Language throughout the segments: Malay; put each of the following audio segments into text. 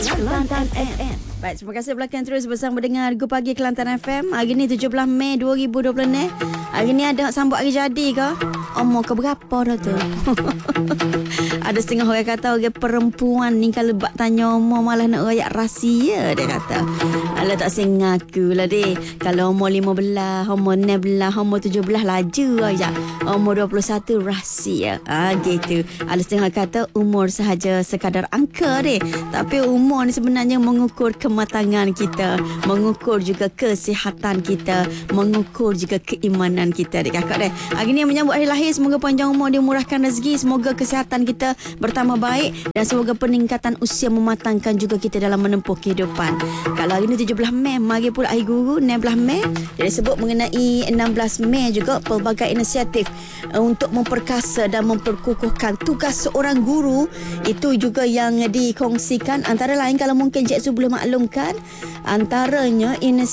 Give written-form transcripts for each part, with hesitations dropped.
Kelantan FM. Baik, terima kasih belakang terus bersama dengan Gu Pagi Kelantan FM. Hari ni 17 Mei 2020 ni. Hari ni ada sambut hari jadi ke? Umur ke berapa dah tu? Ada setengah orang kata orang perempuan ni kalau bak tanya umur malah nak rayak rahsia dia kata. Alah tak sengaku lah deh. Kalau umur 15, umur 16, umur 17 laju aja. Umur 21 rahsia. Gitu. Ada setengah kata umur sahaja sekadar angka deh. Tapi umur ni sebenarnya mengukur kematangan kita, mengukur juga kesihatan kita, mengukur juga keimanan kita dek kakak deh. Hari ni menyambut hari lahir, semoga panjang umur, dimurahkan rezeki, semoga kesihatan kita bertambah baik dan semoga peningkatan usia mematangkan juga kita dalam menempuh kehidupan. Kalau hari ni 17 Mei, mari pula hari guru 16 Mei. Jadi sebut mengenai 16 Mei juga pelbagai inisiatif untuk memperkasa dan memperkukuhkan tugas seorang guru. Itu juga yang dikongsikan, antara lain kalau mungkin Cik Su boleh maklumkan, antaranya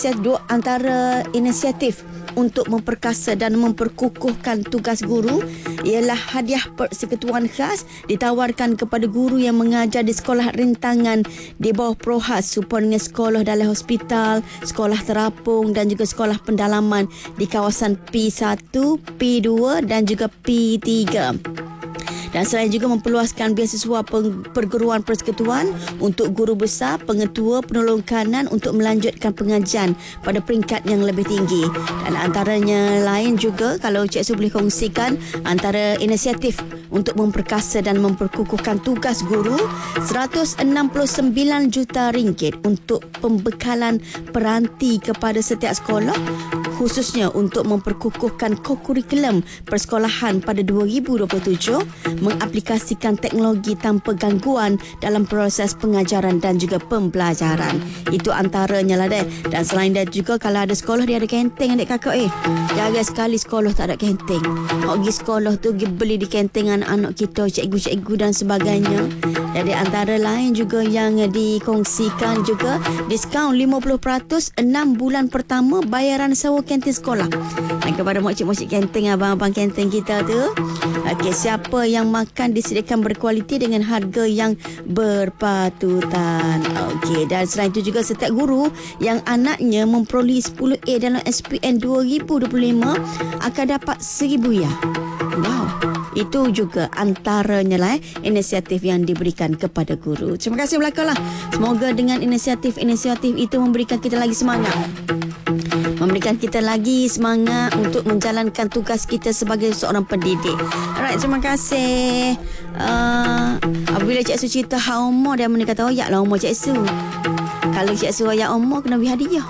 inisiatif untuk memperkasa dan memperkukuhkan tugas guru ialah hadiah persekutuan khas ditawarkan kepada guru yang mengajar di sekolah rintangan di bawah PROHAS supaya sekolah dalam hospital, sekolah terapung dan juga sekolah pendalaman di kawasan P1, P2 dan juga P3. Dan selain juga memperluaskan beasiswa perguruan persekutuan untuk guru besar, pengetua, penolong kanan untuk melanjutkan pengajian pada peringkat yang lebih tinggi. Dan antaranya lain juga kalau Cik Su boleh kongsikan antara inisiatif untuk memperkasa dan memperkukuhkan tugas guru, 169 juta ringgit untuk pembekalan peranti kepada setiap sekolah, khususnya untuk memperkukuhkan kurikulum persekolahan pada 2027, mengaplikasikan teknologi tanpa gangguan dalam proses pengajaran dan juga pembelajaran. Itu antaranya lah deh. Dan selain dia juga kalau ada sekolah dia ada kanteng adik kakak Jarang sekali sekolah tak ada kanteng. Pergi sekolah tu beli di kanteng anak kita, cikgu-cikgu dan sebagainya. Jadi antara lain juga yang dikongsikan juga diskaun 50% 6 bulan pertama bayaran sewa kantin sekolah. Dan kepada makcik-makcik kantin, abang-abang kantin kita tu, okey, siapa yang makan disediakan berkualiti dengan harga yang berpatutan. Okey, dan selain itu juga setiap guru yang anaknya memperolehi 10A dalam SPM 2025 akan dapat RM1,000. Wow. Itu juga antaranya lah inisiatif yang diberikan kepada guru. Terima kasih belakalah. Semoga dengan inisiatif-inisiatif itu memberikan kita lagi semangat. Memberikan kita lagi semangat untuk menjalankan tugas kita sebagai seorang pendidik. Alright, terima kasih. Apabila Cik Su cerita hal umur, dia mana kata, oh ya lah umur Cik Su. Kalau Cik Su ayat umur, kena beri hadiah.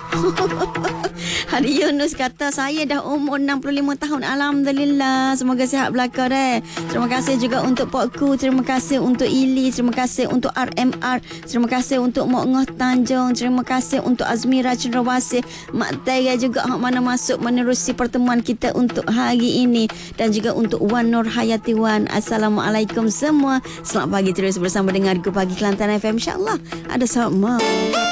Hadi Yunus kata, saya dah umur 65 tahun. Alhamdulillah. Semoga sihat belaka deh. Terima kasih juga untuk Pokku. Terima kasih untuk Ili. Terima kasih untuk RMR. Terima kasih untuk Mok Ngoh Tanjung. Terima kasih untuk Azmira Cendrawasih. Mak Taya juga mana masuk menerusi pertemuan kita untuk hari ini. Dan juga untuk Wan Nur Hayati Wan. Assalamualaikum semua. Selamat pagi terus bersama dengan Gu Pagi Kelantan FM. InsyaAllah ada sama.